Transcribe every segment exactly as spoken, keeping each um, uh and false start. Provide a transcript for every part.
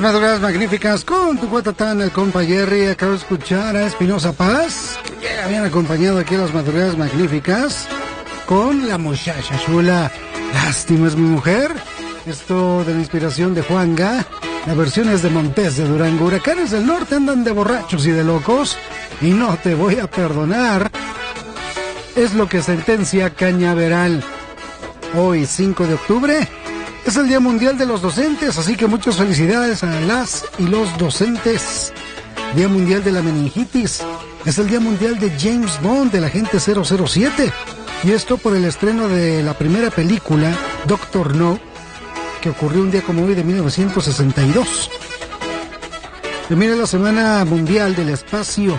madrugadas magníficas con tu cuatatán, el compa Jerry. Acabo de escuchar a Espinosa Paz, que llega bien acompañado aquí a las madrugadas magníficas con La Muchacha Chula. Lástima es mi mujer. Esto de la inspiración de Juanga. La versión es de Montes de Durango. Huracanes del Norte andan de borrachos y de locos, y no te voy a perdonar. Es lo que sentencia Cañaveral. Hoy, cinco de octubre, es el Día Mundial de los Docentes, así que muchas felicidades a las y los docentes. Día Mundial de la Meningitis. Es el Día Mundial de James Bond, del agente cero cero siete. Y esto por el estreno de la primera película, Doctor No, que ocurrió un día como hoy de mil novecientos sesenta y dos. Termina la Semana Mundial del Espacio.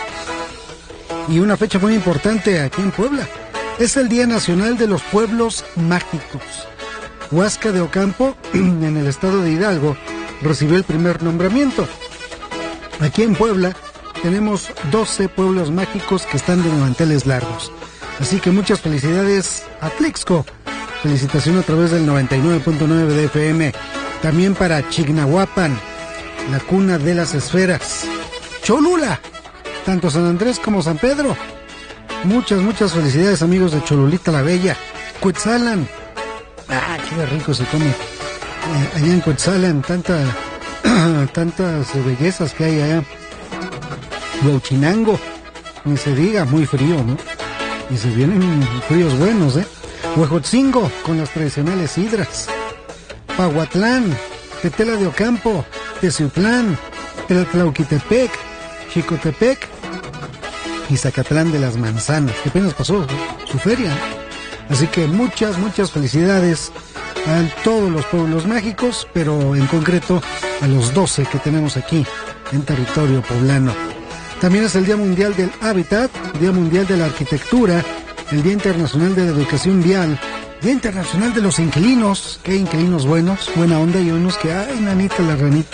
Y una fecha muy importante aquí en Puebla. Es el Día Nacional de los Pueblos Mágicos. Huasca de Ocampo, en el estado de Hidalgo, recibió el primer nombramiento. Aquí en Puebla tenemos doce pueblos mágicos que están de manteles largos. Así que muchas felicidades a Tlixco. Felicitación a través del noventa y nueve punto nueve de F M. También para Chignahuapan, la cuna de las esferas. Cholula, tanto San Andrés como San Pedro. Muchas, muchas felicidades, amigos de Cholulita la Bella. Cuetzalan. Ah, qué rico se come. Eh, allá en Cuetzalan, tanta, tantas bellezas que hay allá. Huachinango, ni se diga, muy frío, ¿no? Y se vienen fríos buenos, ¿eh? Huejotzingo, con las tradicionales hidras. Pahuatlán, Tetela de Ocampo, Teciutlán, Tlatlauquitepec, Xicotepec y Zacatlán de las Manzanas, que apenas pasó su feria. Así que muchas, muchas felicidades a todos los pueblos mágicos, pero en concreto a los doce que tenemos aquí en territorio poblano. También es el Día Mundial del Hábitat, Día Mundial de la Arquitectura, el Día Internacional de la Educación Vial, Día Internacional de los Inquilinos. Qué inquilinos buenos, buena onda, y unos que, ay, nanita la ranita.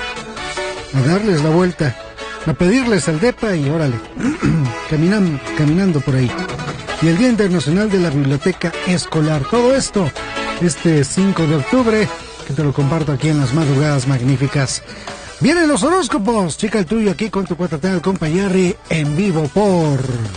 A darles la vuelta, a pedirles al depa y órale, caminan, caminando por ahí. Y el Día Internacional de la Biblioteca Escolar. Todo esto, este cinco de octubre, que te lo comparto aquí en las madrugadas magníficas. Vienen los horóscopos, chica el tuyo aquí con tu cuatatán, el compa Jerry, en vivo por...